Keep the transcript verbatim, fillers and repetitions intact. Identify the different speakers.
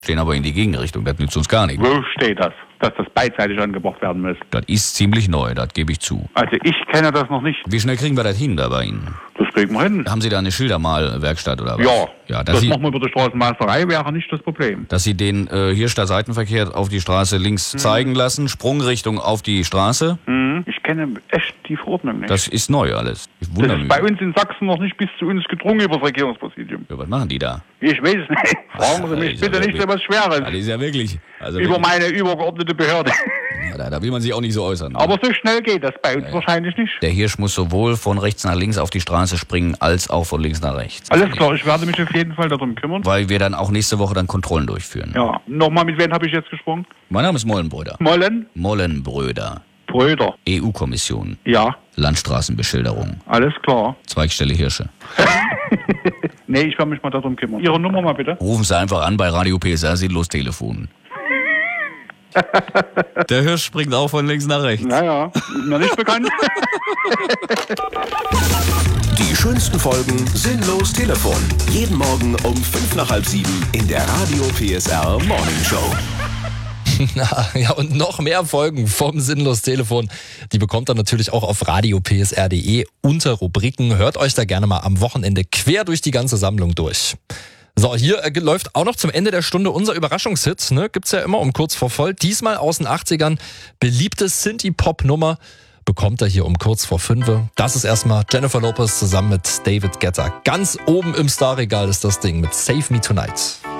Speaker 1: Stehen aber in die Gegenrichtung, das nützt uns gar nichts.
Speaker 2: Wo steht das, dass das beidseitig angebracht werden muss?
Speaker 1: Das ist ziemlich neu, das gebe ich zu.
Speaker 2: Also ich kenne das noch nicht.
Speaker 1: Wie schnell kriegen wir das hin da bei Ihnen?
Speaker 2: Das kriegen wir hin.
Speaker 1: Haben Sie da eine Schildermalwerkstatt oder was?
Speaker 2: Ja,
Speaker 1: ja dass
Speaker 2: das
Speaker 1: Sie,
Speaker 2: machen wir über die Straßenmalerei, wäre nicht das Problem.
Speaker 1: Dass Sie den äh, Hirschter Seitenverkehr auf die Straße links mhm. zeigen lassen, Sprungrichtung auf die Straße.
Speaker 2: Mhm. Ich kenne echt die Verordnung nicht.
Speaker 1: Das ist neu alles. Ich
Speaker 2: das ist bei uns in Sachsen noch nicht bis zu uns gedrungen über das Regierungspräsidium.
Speaker 1: Ja, was machen die da?
Speaker 2: Ich weiß es nicht. Fragen Sie mich bitte nicht so was Schweres.
Speaker 1: Das ist ja wirklich... Also
Speaker 2: über
Speaker 1: wirklich,
Speaker 2: meine übergeordnete Behörde.
Speaker 1: Ja, da, da will man sich auch nicht so äußern.
Speaker 2: Aber so schnell geht das bei uns ja. wahrscheinlich nicht.
Speaker 1: Der Hirsch muss sowohl von rechts nach links auf die Straße springen, als auch von links nach rechts.
Speaker 2: Alles klar, ich werde mich auf jeden Fall darum kümmern.
Speaker 1: Weil wir dann auch nächste Woche dann Kontrollen durchführen.
Speaker 2: Ja, nochmal, mit wem habe ich jetzt gesprochen?
Speaker 1: Mein Name ist Mollenbröder.
Speaker 2: Mollen?
Speaker 1: Mollenbröder.
Speaker 2: Bröder.
Speaker 1: E U-Kommission.
Speaker 2: Ja.
Speaker 1: Landstraßenbeschilderung.
Speaker 2: Alles klar.
Speaker 1: Zweigstelle Hirsche.
Speaker 2: Nee, ich werde mich mal darum kümmern. Ihre Nummer mal bitte.
Speaker 1: Rufen Sie einfach an bei Radio P S R, sinnlos Telefon. Der Hirsch springt auch von links nach rechts.
Speaker 2: Naja, ist mir nicht bekannt.
Speaker 3: Die schönsten Folgen Sinnlos Telefon. Jeden Morgen um fünf nach halb sieben in der Radio P S R Morning Show.
Speaker 4: Ja, und noch mehr Folgen vom Sinnlos Telefon, die bekommt ihr natürlich auch auf radio p s r punkt d e unter Rubriken. Hört euch da gerne mal am Wochenende quer durch die ganze Sammlung durch. So, hier äh, läuft auch noch zum Ende der Stunde unser Überraschungshit, ne? Gibt's ja immer um kurz vor voll. Diesmal aus den achtzigern, beliebte Synthie-Pop-Nummer, bekommt er hier um kurz vor fünf. Das ist erstmal Jennifer Lopez zusammen mit David Guetta. Ganz oben im Starregal ist das Ding mit Save Me Tonight.